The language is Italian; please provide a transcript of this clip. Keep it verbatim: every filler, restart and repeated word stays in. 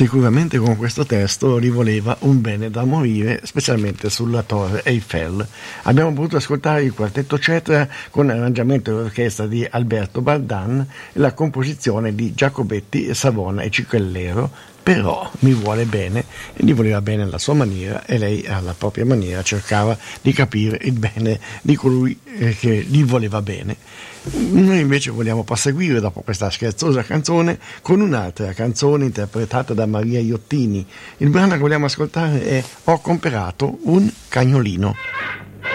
Sicuramente con questo testo gli voleva un bene da morire, specialmente sulla Torre Eiffel. Abbiamo potuto ascoltare il quartetto Cetra con l'arrangiamento dell'orchestra di Alberto Baldan e la composizione di Giacobetti, Savona e Cicellero. Però mi vuole bene e gli voleva bene alla sua maniera, e lei alla propria maniera cercava di capire il bene di colui che gli voleva bene. Noi invece vogliamo proseguire dopo questa scherzosa canzone con un'altra canzone interpretata da Maria Iottini. Il brano che vogliamo ascoltare è Ho comprato un cagnolino.